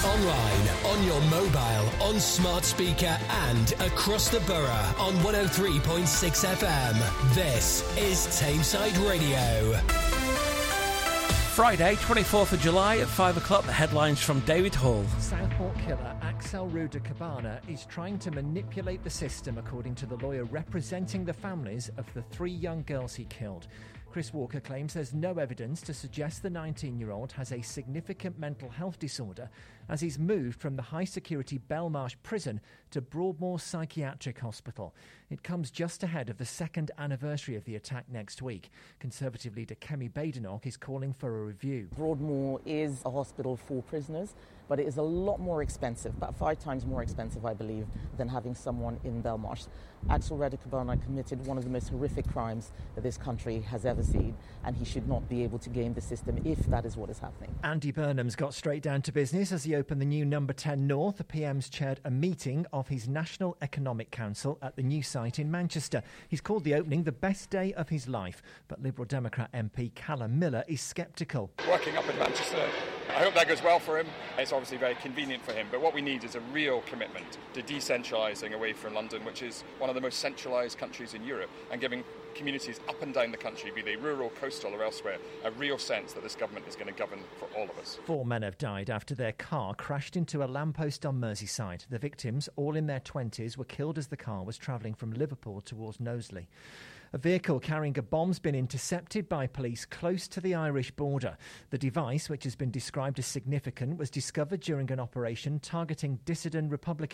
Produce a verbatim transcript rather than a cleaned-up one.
Online, on your mobile, on smart speaker and across the borough on one oh three point six F M. This is Tameside Radio. Friday, twenty-fourth of July at five o'clock, the headlines from David Hall. Southport killer Axel Ruda Cabana is trying to manipulate the system, according to the lawyer representing the families of the three young girls he killed. Chris Walker claims there's no evidence to suggest the nineteen-year-old has a significant mental health disorder, as he's moved from the high-security Belmarsh prison to Broadmoor Psychiatric Hospital. It comes just ahead of the second anniversary of the attack next week. Conservative leader Kemi Badenoch is calling for a review. Broadmoor is a hospital for prisoners, but it is a lot more expensive, about five times more expensive, I believe, than having someone in Belmarsh. Axel Ruda Cabana committed one of the most horrific crimes that this country has ever seen, and he should not be able to game the system if that is what is happening. Andy Burnham's got straight down to business as he opened the new Number ten North. The P M's chaired a meeting of his National Economic Council at the new site in Manchester. He's called the opening the best day of his life, but Liberal Democrat M P Callum Miller is sceptical. Working up in Manchester, I hope that goes well for him. It's obviously very convenient for him, but what we need is a real commitment to decentralising away from London, which is one of the most centralised countries in Europe, and giving communities up and down the country, be they rural, coastal or elsewhere, a real sense that this government is going to govern for all of us. Four men have died after their car crashed into a lamppost on Merseyside. The victims, all in their twenties, were killed as the car was travelling from Liverpool towards Knowsley. A vehicle carrying a bomb's been intercepted by police close to the Irish border. The device, which has been described as significant, was discovered during an operation targeting dissident Republican